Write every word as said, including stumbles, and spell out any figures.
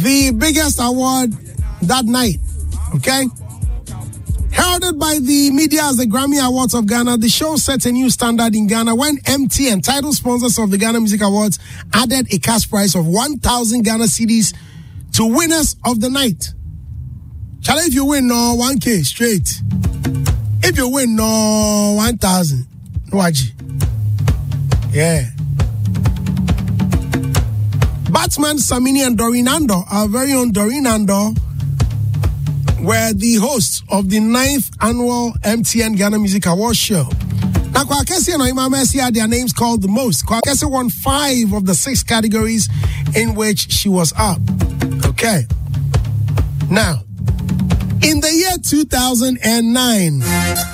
the biggest award that night, okay? Heralded by the media as the Grammy Awards of Ghana, the show set a new standard in Ghana when M T N, title sponsors of the Ghana Music Awards, added a cash prize of one thousand Ghana cedis to winners of the night. Shall if you win no one K straight. If you win no one thousand, no aji. Yeah. Batman, Samini, and Doreen Ando, our very own Doreen Ando, were the hosts of the ninth annual M T N Ghana Music Awards show. Now, Kwakesi and Oima Mercy had their names called the most. Kwakesi won five of the six categories in which she was up. Okay. Now, in the year two thousand nine,